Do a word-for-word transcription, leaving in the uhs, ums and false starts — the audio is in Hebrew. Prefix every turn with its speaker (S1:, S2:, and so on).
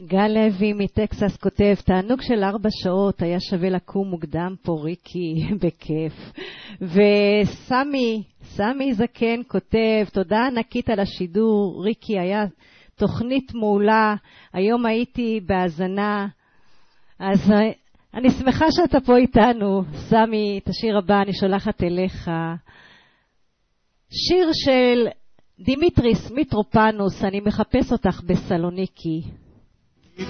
S1: גל לוי מטקסס כותב, תענוג של ארבע שעות, היה שווה לקום מוקדם פה ריקי, בכיף. וסמי, סמי זקן כותב, תודה ענקית על השידור, ריקי, היה תוכנית מעולה, היום הייתי בהאזנה, אז אני שמחה שאתה פה איתנו. סמי, את השיר הבא אני שולחת אליך. שיר של דימיטריס מיטרופנוס, אני מחפש אותך בסלוניקי.